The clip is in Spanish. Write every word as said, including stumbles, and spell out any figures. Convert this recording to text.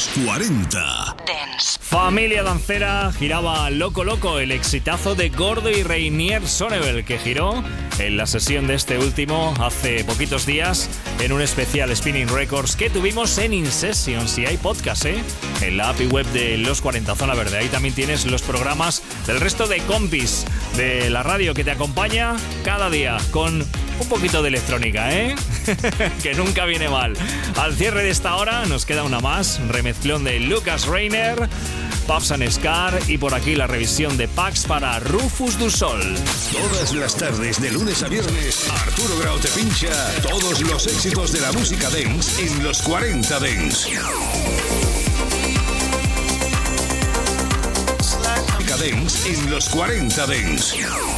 cuarenta Dance. Familia dancera, giraba Loco Loco, el exitazo de Gordo y Reinier Sonnebel, que giró en la sesión de este último hace poquitos días en un especial Spinning Records que tuvimos en InSession. Si hay podcast, ¿eh? En la app y web de Los cuarenta Zona Verde. Ahí también tienes los programas del resto de compis de la radio que te acompaña cada día con un poquito de electrónica, ¿eh? Que nunca viene mal. Al cierre de esta hora nos queda una más, remezclón de Lucas Reiner, Puffs and Scar, y por aquí la revisión de Pax para Rufus du Sol. Todas las tardes, de lunes a viernes, Arturo Grau te pincha todos los éxitos de la música dance en Los cuarenta Dance. Música dance en Los cuarenta Dance.